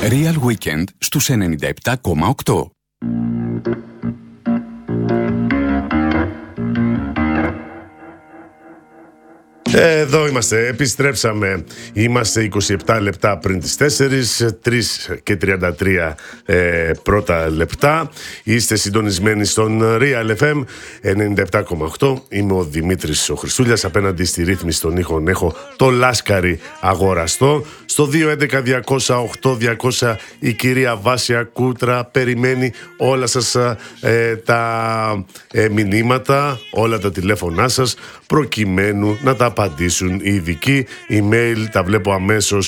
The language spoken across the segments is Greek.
Real Weekend στους 97,8. Εδώ είμαστε, επιστρέψαμε. Είμαστε 27 λεπτά πριν τις 4, 3 και 33 πρώτα λεπτά. Είστε συντονισμένοι στον Real FM 97,8. Είμαι ο Δημήτρης ο Χριστούλιας. Απέναντι στη ρύθμιση των ήχων έχω το Λάσκαρη Αγοραστό. Στο 211-200-8200 η κυρία Βάσια Κούτρα περιμένει όλα σας τα μηνύματα, όλα τα τηλέφωνά σας, προκειμένου να τα απαντήσουν οι ειδικοί. Email τα βλέπω αμέσως,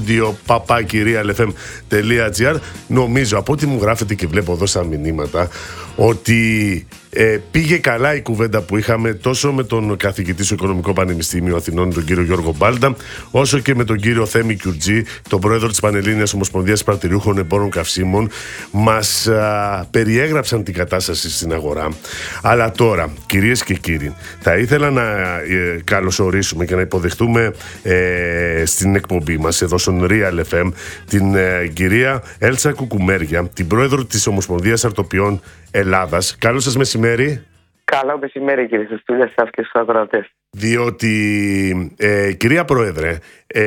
studio@realfm.gr. Νομίζω, από ό,τι μου γράφετε και βλέπω εδώ στα μηνύματα, ότι πήγε καλά η κουβέντα που είχαμε τόσο με τον καθηγητή στο Οικονομικό Πανεπιστήμιο Αθηνών, τον κύριο Γιώργο Μπάλτα, όσο και με τον κύριο Θέμη Κιουρτζή, τον πρόεδρο της Πανελλήνιας Ομοσπονδίας Παρτηριούχων Εμπόρων Καυσίμων. Μας περιέγραψαν την κατάσταση στην αγορά. Αλλά τώρα, κυρίες και κύριοι, θα ήθελα να καλωσορίσουμε και να υποδεχτούμε στην εκπομπή μας εδώ στον Real FM την κυρία Έλσα Κουκουμέρια, την πρόεδρο της Ομοσπονδίας Αρτοποιών Ελλάδας. Καλό σας μεσημέρι. Καλό μεσημέρι, κύριε Χριστούλια, σας και στους ακροατές. Διότι, κυρία Πρόεδρε,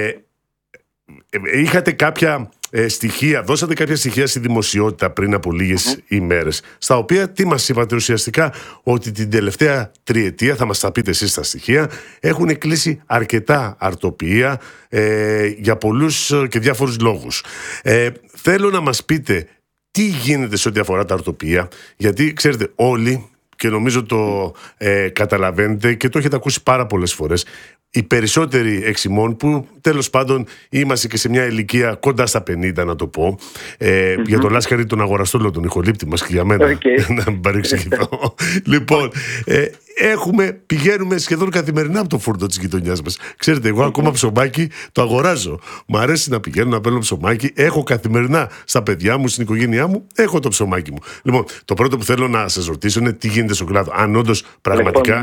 είχατε κάποια στοιχεία, δώσατε κάποια στοιχεία στη δημοσιότητα πριν από λίγες ημέρες, στα οποία τι μας είπατε ουσιαστικά? Ότι την τελευταία τριετία, θα μας τα πείτε εσείς τα στοιχεία, έχουν κλείσει αρκετά αρτοποιεία για πολλούς και διάφορους λόγους. Θέλω να μας πείτε τι γίνεται σε ό,τι αφορά τα αρτοποιεία, γιατί ξέρετε όλοι, και νομίζω το καταλαβαίνετε και το έχετε ακούσει πάρα πολλές φορές, οι περισσότεροι εξημών που τέλος πάντων είμαστε και σε μια ηλικία κοντά στα 50, να το πω, για τον Λάσκαρη τον Αγοραστό, λέω, τον ηχολήπτη μας και για μένα, να μην παρεξηγηθώ. Λοιπόν, πηγαίνουμε σχεδόν καθημερινά από το φούρνο της γειτονιάς μας. Ξέρετε, εγώ ακόμα ψωμάκι το αγοράζω. Μου αρέσει να πηγαίνω να παίρνω ψωμάκι. Έχω καθημερινά στα παιδιά μου, στην οικογένειά μου, έχω το ψωμάκι μου. Λοιπόν, το πρώτο που θέλω να σας ρωτήσω είναι τι γίνεται στον κλάδο. Αν όντως πραγματικά.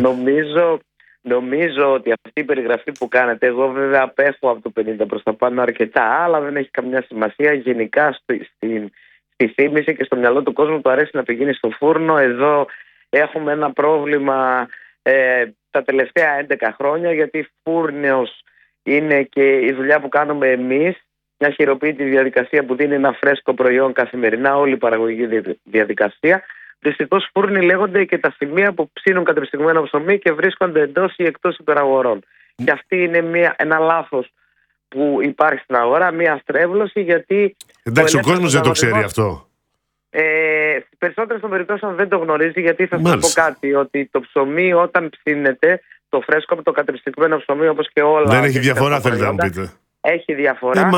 Νομίζω ότι αυτή η περιγραφή που κάνετε, εγώ βέβαια απέχω από το 50 προς τα πάνω αρκετά, αλλά δεν έχει καμιά σημασία. Γενικά στη θύμηση και στο μυαλό του κόσμου του αρέσει να πηγαίνει στο φούρνο. Εδώ έχουμε ένα πρόβλημα τα τελευταία 11 χρόνια, γιατί φούρνος είναι και η δουλειά που κάνουμε εμείς, μια χειροποίητη διαδικασία που δίνει ένα φρέσκο προϊόν καθημερινά, όλη η παραγωγική διαδικασία. Δυστυχώς φούρνοι λέγονται και τα σημεία που ψήνουν κατεψυγμένο ψωμί και βρίσκονται εντός ή εκτός υπεραγορών. Και αυτή είναι ένα λάθος που υπάρχει στην αγορά, μια αστρέβλωση, γιατί. Εντάξει, ο κόσμος δεν το ξέρει αυτό. Στις περισσότερες των περιπτώσεων δεν το γνωρίζει, γιατί θα σας πω κάτι, ότι το ψωμί όταν ψήνεται, το φρέσκο από το κατεψυγμένο ψωμί, όπως και όλα. Δεν έχει διαφορά, θέλετε να μου πείτε? Έχει διαφορά.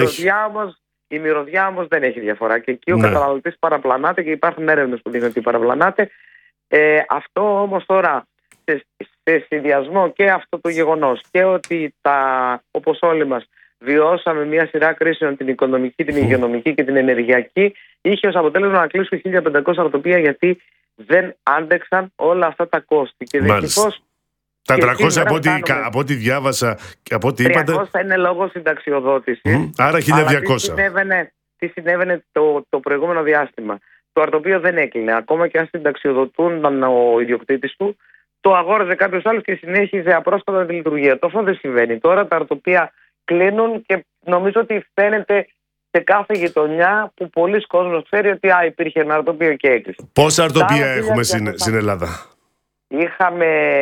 Η μυρωδιά όμως δεν έχει διαφορά. Και εκεί ο καταναλωτής παραπλανάται και υπάρχουν έρευνες που δείχνουν ότι παραπλανάται. Αυτό όμως τώρα, σε συνδυασμό και αυτό το γεγονός και ότι όπως όλοι μας βιώσαμε μια σειρά κρίσεων, την οικονομική, την υγειονομική και την ενεργειακή, είχε ως αποτέλεσμα να κλείσουν 1.500 αρτοπεία, γιατί δεν άντεξαν όλα αυτά τα κόστη. Και δυστυχώς. Τα 300 από ό,τι διάβασα και από ό,τι είπατε. 300 είναι λόγω συνταξιοδότηση. Άρα 1.200. Τι συνέβαινε το προηγούμενο διάστημα? Το αρτοπείο δεν έκλεινε. Ακόμα και αν συνταξιοδοτούνταν ο ιδιοκτήτης του, το αγόραζε κάποιος άλλος και συνέχιζε απρόσκοπτα τη λειτουργία. Αυτό δεν συμβαίνει. Τώρα τα αρτοπεία κλείνουν και νομίζω ότι φαίνεται σε κάθε γειτονιά που πολλοί κόσμος ξέρει ότι υπήρχε ένα αρτοπείο και έκλεισε. Πόσα αρτοπεία έχουμε στην Ελλάδα? Είχαμε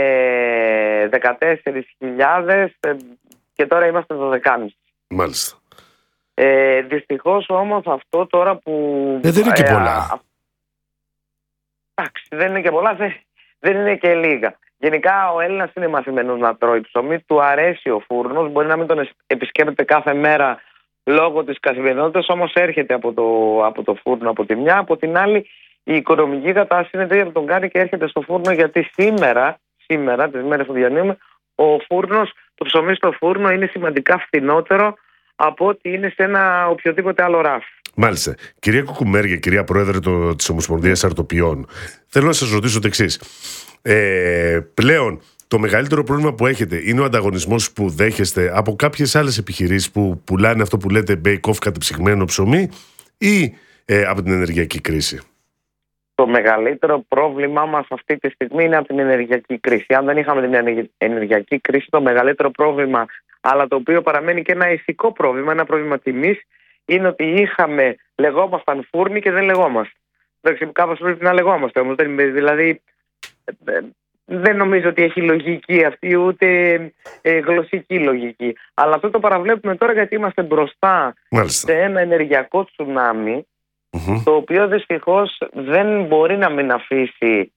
14.000 και τώρα είμαστε 12.500. Μάλιστα. Δυστυχώς όμως αυτό τώρα που. Δεν είναι και πολλά. Εντάξει, δεν είναι και πολλά, δεν είναι και λίγα. Γενικά ο Έλληνας είναι μαθημένος να τρώει ψωμί, του αρέσει ο φούρνος, μπορεί να μην τον επισκέπτεται κάθε μέρα λόγω της καθημερινότητας, όμως έρχεται από το φούρνο από τη μια, από την άλλη η οικονομική κατάσταση είναι τέτοια που τον κάνει και έρχεται στο φούρνο, γιατί σήμερα τις μέρες που διανύουμε, ο φούρνος, το ψωμί στο φούρνο είναι σημαντικά φθηνότερο από ότι είναι σε ένα οποιοδήποτε άλλο ράφι. Μάλιστα. Κυρία Κουκουμέρια, κυρία Πρόεδρε της Ομοσπονδίας Αρτοποιών, θέλω να σας ρωτήσω το εξής. Πλέον το μεγαλύτερο πρόβλημα που έχετε είναι ο ανταγωνισμός που δέχεστε από κάποιες άλλες επιχειρήσεις που πουλάνε αυτό που λέτε bake-off κατεψυγμένο ψωμί, ή από την ενεργειακή κρίση? Το μεγαλύτερο πρόβλημά μας αυτή τη στιγμή είναι από την ενεργειακή κρίση. Αν δεν είχαμε την ενεργειακή κρίση, το μεγαλύτερο πρόβλημα, αλλά το οποίο παραμένει και ένα ηθικό πρόβλημα, ένα πρόβλημα τιμής, είναι ότι λεγόμασταν φούρνοι και δεν λεγόμασταν. Εντάξει, κάπως πρέπει να λεγόμαστε όμως. Δηλαδή, δεν νομίζω ότι έχει λογική αυτή, ούτε γλωσσική λογική. Αλλά αυτό το παραβλέπουμε τώρα, γιατί είμαστε μπροστά σε ένα ενεργειακό τσουνάμι, το οποίο δυστυχώς δεν μπορεί να μην αφήσει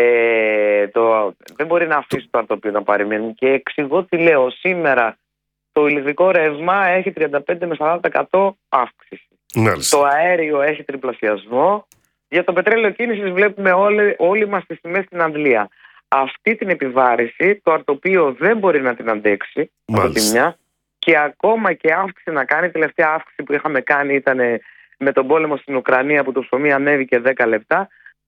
δεν μπορεί να αφήσει το αρτοπείο να παραμείνει. Και εξηγώ τι λέω. Σήμερα το ηλεκτρικό ρεύμα έχει 35 με 40% αύξηση. Μάλιστα. Το αέριο έχει τριπλασιασμό. Για το πετρέλαιο κίνησης βλέπουμε όλοι μας τις τιμές στην Αγγλία. Αυτή την επιβάρηση το αρτοπείο δεν μπορεί να την αντέξει από τη μια, και ακόμα και αύξηση να κάνει. Η τελευταία αύξηση που είχαμε κάνει ήταν με τον πόλεμο στην Ουκρανία, που το ψωμί ανέβηκε 10 λεπτά.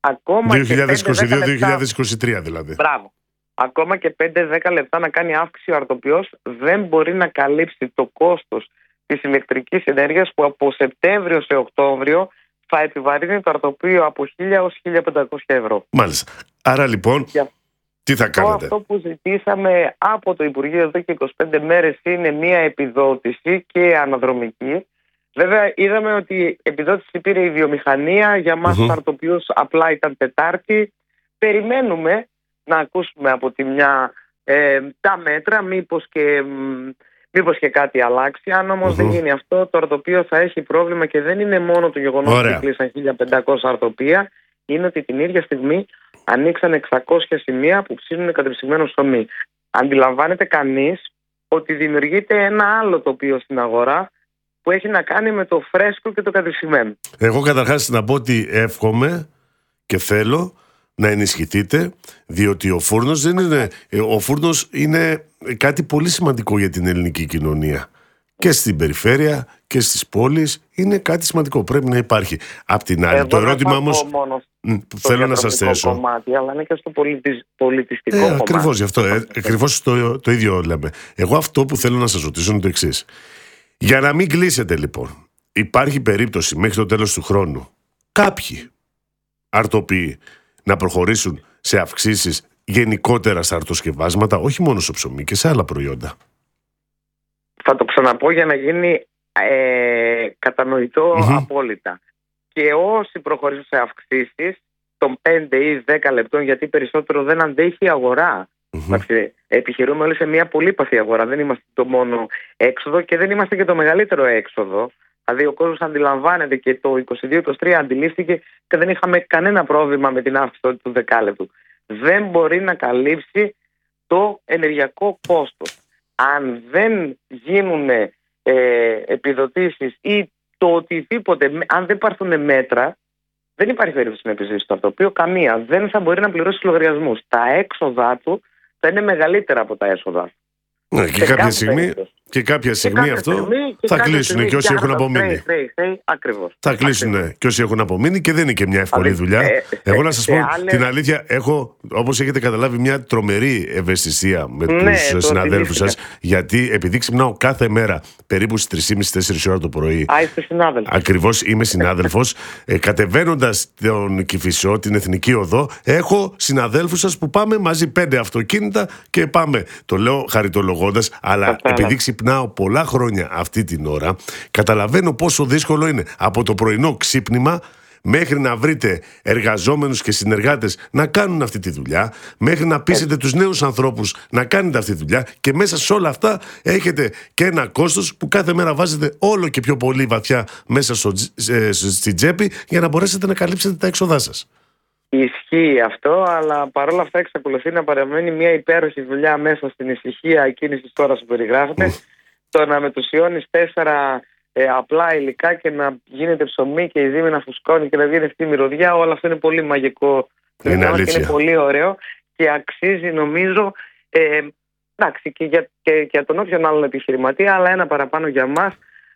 2022-2023 δηλαδή. Μπράβο. Ακόμα και 5-10 λεπτά να κάνει αύξηση ο αρτοπιός δεν μπορεί να καλύψει το κόστος της ηλεκτρικής ενέργειας, που από Σεπτέμβριο σε Οκτώβριο θα επιβαρύνει το αρτοπείο από 1.000 έως 1.500 ευρώ. Μάλιστα. Άρα λοιπόν, τι θα κάνετε? Αυτό που ζητήσαμε από το Υπουργείο εδώ και 25 μέρες είναι μια επιδότηση και αναδρομική. Βέβαια, είδαμε ότι η επιδότηση πήρε η βιομηχανία. Για μας τους αρτοπιούς απλά ήταν Τετάρτη. Περιμένουμε να ακούσουμε από τη μια τα μέτρα, μήπως και κάτι αλλάξει. Αν όμως δεν γίνει αυτό, το αρτοπείο θα έχει πρόβλημα, και δεν είναι μόνο το γεγονός ότι κλείσαν 1.500 αρτοπεία. Είναι ότι την ίδια στιγμή ανοίξαν 600 σημεία που ψήνουν κατεψυγμένο ψωμί. Αντιλαμβάνεται κανείς ότι δημιουργείται ένα άλλο τοπίο στην αγορά που έχει να κάνει με το φρέσκο και το κατεψυγμένο. Εγώ καταρχάς να πω ότι εύχομαι και θέλω να ενισχυθείτε, διότι ο φούρνος είναι κάτι πολύ σημαντικό για την ελληνική κοινωνία. Και στην περιφέρεια και στις πόλεις είναι κάτι σημαντικό. Πρέπει να υπάρχει. Απ' την άλλη, το ερώτημα όμως θέλω να σας θέσω. Κομμάτι, αλλά είναι και στο πολιτιστικό κομμάτι. Ακριβώς γι' αυτό. Ακριβώς το ίδιο λέμε. Εγώ αυτό που θέλω να σας ρωτήσω είναι το εξής. Για να μην κλείσετε λοιπόν, υπάρχει περίπτωση μέχρι το τέλος του χρόνου κάποιοι αρτοποιοί να προχωρήσουν σε αυξήσεις γενικότερα στα αρτοσκευάσματα, όχι μόνο στο ψωμί, και σε άλλα προϊόντα? Θα το ξαναπώ για να γίνει κατανοητό απόλυτα. Και όσοι προχωρήσουν σε αυξήσεις των 5 ή 10 λεπτών, γιατί περισσότερο δεν αντέχει η αγορά. Επιχειρούμε όλοι σε μια πολύπαθη αγορά. Δεν είμαστε το μόνο έξοδο και δεν είμαστε και το μεγαλύτερο έξοδο. Δηλαδή ο κόσμος αντιλαμβάνεται, και το 22-23 αντιλήφθηκε και δεν είχαμε κανένα πρόβλημα με την αύξηση του δεκάλεπτου. Δεν μπορεί να καλύψει το ενεργειακό κόστος. Αν δεν γίνουν επιδοτήσεις ή το οτιδήποτε, αν δεν πάρθουν μέτρα, δεν υπάρχει περίπτωση να επιζήσει το αρτοπείο. Καμία. Δεν θα μπορεί να πληρώσει τους λογαριασμούς. Τα έξοδά του θα είναι μεγαλύτερα από τα έσοδα. Ναι, και κάποια στιγμή αυτό θα κλείσουν και όσοι έχουν απομείνει. Ακριβώς. Θα κλείσουν και όσοι έχουν απομείνει, και δεν είναι και μια εύκολη δουλειά. Εγώ να σας πω την αλήθεια, έχω, όπως έχετε καταλάβει, μια τρομερή ευαισθησία με τους συναδέλφους σας, γιατί επειδή ξυπνάω κάθε μέρα περίπου στις 3.30-4 ώρα το πρωί. Είστε συνάδελφος. Ακριβώς, είμαι συνάδελφος. Κατεβαίνοντας τον Κηφισό, την Εθνική Οδό, έχω συναδέλφους σας που πάμε μαζί 5 αυτοκίνητα και πάμε. Το λέω χαριτολογώντας, αλλά επειδή ξυπνάω πολλά χρόνια αυτή την ώρα, καταλαβαίνω πόσο δύσκολο είναι από το πρωινό ξύπνημα μέχρι να βρείτε εργαζόμενους και συνεργάτες να κάνουν αυτή τη δουλειά, μέχρι να πείσετε τους νέους ανθρώπους να κάνετε αυτή τη δουλειά, και μέσα σε όλα αυτά έχετε και ένα κόστος που κάθε μέρα βάζετε όλο και πιο πολύ βαθιά μέσα στην τσέπη, για να μπορέσετε να καλύψετε τα έξοδά σας. Ισχύει αυτό, αλλά παρόλα αυτά εξακολουθεί να παραμένει μια υπέροχη δουλειά μέσα στην ησυχία εκείνης της ώρας που περιγράφεται. Το να μετουσιώνεις 4 απλά υλικά και να γίνεται ψωμί και η ζύμη να φουσκώνει και να βγαίνει αυτή η μυρωδιά, όλο αυτό είναι πολύ μαγικό. Είναι αλήθεια. Είναι πολύ ωραίο και αξίζει, νομίζω, εντάξει, και για τον όποιον άλλον επιχειρηματία, αλλά ένα παραπάνω για μας,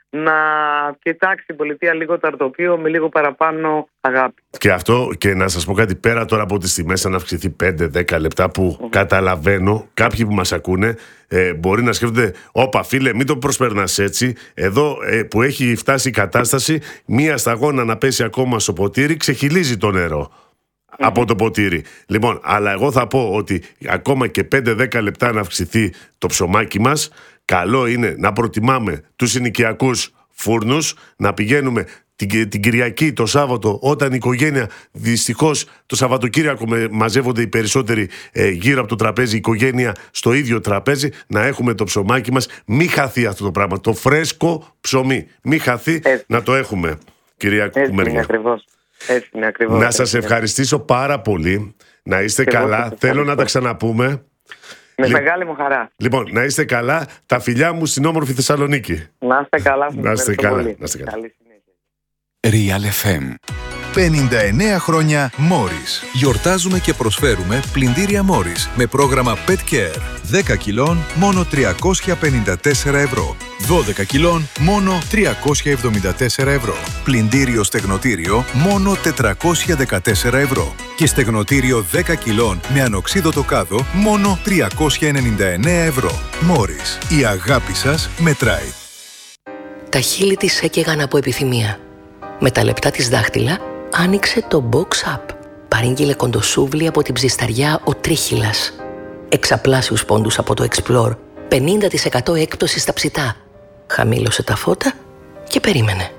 να κοιτάξει η πολιτεία λίγο το αρτοπείο με λίγο παραπάνω αγάπη. Και αυτό, και να σας πω κάτι, πέρα τώρα από τις τιμές να αυξηθεί 5-10 λεπτά που καταλαβαίνω, κάποιοι που μας ακούνε μπορεί να σκέφτονται, όπα φίλε μην το προσπερνάς έτσι, εδώ που έχει φτάσει η κατάσταση, μία σταγόνα να πέσει ακόμα στο ποτήρι ξεχυλίζει το νερό από το ποτήρι. Λοιπόν, αλλά εγώ θα πω ότι ακόμα και 5-10 λεπτά να αυξηθεί το ψωμάκι μας, καλό είναι να προτιμάμε τους συνοικιακούς φούρνους, να πηγαίνουμε την Κυριακή, το Σάββατο, όταν η οικογένεια, δυστυχώς το Σαββατοκύριακο μαζεύονται οι περισσότεροι γύρω από το τραπέζι, η οικογένεια στο ίδιο τραπέζι, να έχουμε το ψωμάκι μας. Μη χαθεί αυτό το πράγμα, το φρέσκο ψωμί. Μη χαθεί, να το έχουμε, κυρία Κουμεριά. Έτσι είναι ακριβώς. Να σας ευχαριστήσω πάρα πολύ. Να είστε καλά. Θέλω να τα ξαναπούμε. Με μεγάλη μου χαρά. Λοιπόν, να είστε καλά. Τα φιλιά μου στην όμορφη Θεσσαλονίκη. Να είστε καλά. Να είστε καλά. Καλή Real συνέχεια. FM. 59 χρόνια Morris. Γιορτάζουμε και προσφέρουμε πλυντήρια Morris με πρόγραμμα Pet Care. 10 κιλών μόνο 354 ευρώ. 12 κιλών μόνο 374 ευρώ. Πλυντήριο στεγνοτήριο μόνο 414 ευρώ. Και στεγνοτήριο 10 κιλών με ανοξίδωτο κάδο μόνο 399 ευρώ. Morris. Η αγάπη σας μετράει. Τα χείλη της έκαιγαν από επιθυμία. Με τα λεπτά της δάχτυλα άνοιξε το box up. Παρήγγειλε κοντοσούβλι από την ψισταριά ο Τρίχυλας. Εξαπλάσιους πόντους από το Explore. 50% έκπτωση στα ψητά. Χαμήλωσε τα φώτα και περίμενε.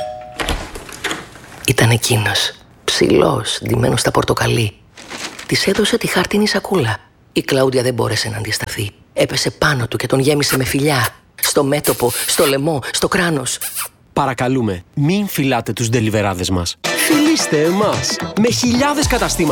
Ήταν εκείνος, ψηλός, ντυμένος στα πορτοκαλί. Της έδωσε τη χάρτινη σακούλα. Η Κλάουντια δεν μπόρεσε να αντισταθεί. Έπεσε πάνω του και τον γέμισε με φιλιά. Στο μέτωπο, στο λαιμό, στο κράνος. Παρακαλούμε, μην φυλάτε τους ντελιβεράδες μας. Φιλήστε εμάς! Με χιλιάδες καταστήματα